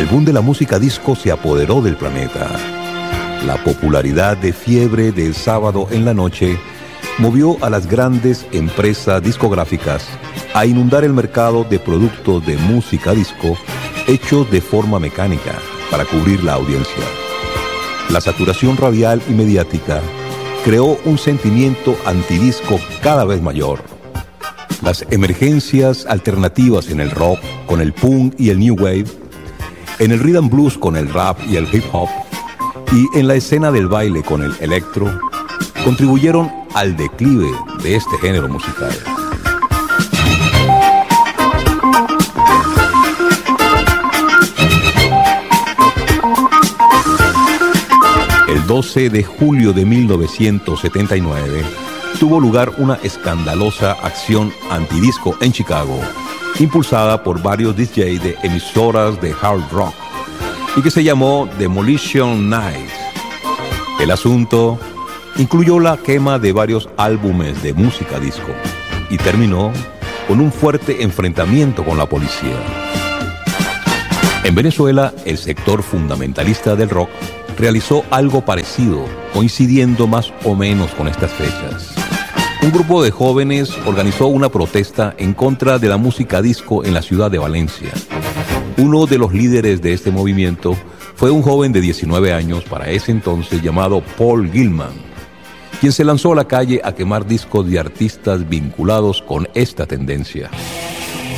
El boom de la música disco se apoderó del planeta. La popularidad de Fiebre del Sábado en la Noche movió a las grandes empresas discográficas a inundar el mercado de productos de música disco hechos de forma mecánica para cubrir la audiencia. La saturación radial y mediática creó un sentimiento antidisco cada vez mayor. Las emergencias alternativas en el rock con el punk y el new wave, en el rhythm blues con el rap y el hip hop, y en la escena del baile con el electro, contribuyeron al declive de este género musical. El 12 de julio de 1979 tuvo lugar una escandalosa acción antidisco en Chicago, impulsada por varios DJs de emisoras de hard rock y que se llamó Demolition Night. El asunto incluyó la quema de varios álbumes de música disco y terminó con un fuerte enfrentamiento con la policía. En Venezuela, el sector fundamentalista del rock realizó algo parecido, coincidiendo más o menos con estas fechas. Un grupo de jóvenes organizó una protesta en contra de la música disco en la ciudad de Valencia. Uno de los líderes de este movimiento fue un joven de 19 años para ese entonces llamado Paul Gilman, quien se lanzó a la calle a quemar discos de artistas vinculados con esta tendencia.